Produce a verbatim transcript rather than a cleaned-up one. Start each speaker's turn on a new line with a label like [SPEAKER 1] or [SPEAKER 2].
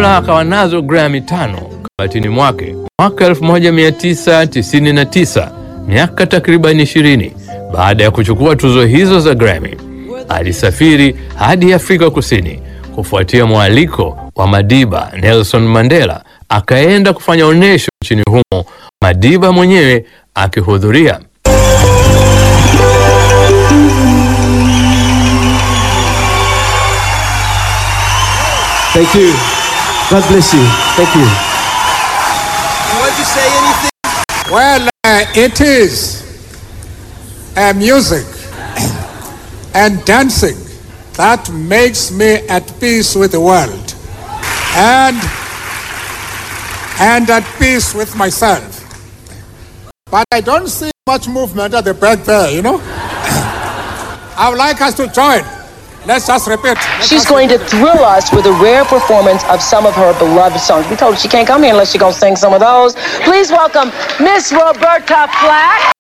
[SPEAKER 1] jumla akawa nazo Grammy tano kabatini mwake. Mwaka elfu moja mia tisa tisini na tisa, miaka takriban ishirini baada ya kuchukua tuzo hizo za Grammy, alisafiri hadi Afrika Kusini kufuatia mwaliko wa Madiba Nelson Mandela, akaenda kufanya onyesho nchini humo, Madiba mwenyewe akihudhuria.
[SPEAKER 2] Thank you. God bless you. Thank you.
[SPEAKER 3] You want to say anything?
[SPEAKER 4] Well, uh, it is uh, music and dancing that makes me at peace with the world and and at peace with myself. But I don't see much movement at the back there, you know. I would like us to join. Let's just repeat. Let's
[SPEAKER 5] She's
[SPEAKER 4] just
[SPEAKER 5] going
[SPEAKER 4] repeat.
[SPEAKER 5] to thrill us with a rare performance of some of her beloved songs. We told her she can't come here unless she's going to sing some of those. Please welcome Miss Roberta Flack.